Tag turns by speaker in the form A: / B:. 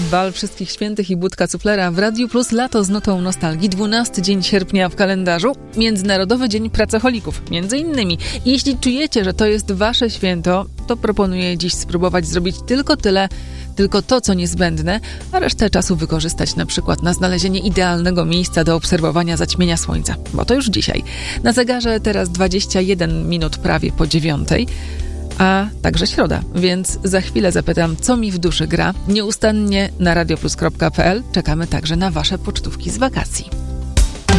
A: bal Wszystkich Świętych i Budka Suflera w Radiu Plus, lato z notą nostalgii, 12 dzień sierpnia w kalendarzu, Międzynarodowy Dzień Pracocholików, między innymi. I jeśli czujecie, że to jest wasze święto, to proponuję dziś spróbować zrobić tylko to, co niezbędne, a resztę czasu wykorzystać na przykład na znalezienie idealnego miejsca do obserwowania zaćmienia słońca, bo to już dzisiaj. Na zegarze teraz 21 minut prawie po 9:00, a także środa, więc za chwilę zapytam, co mi w duszy gra. Nieustannie na radioplus.pl czekamy także na wasze pocztówki z wakacji.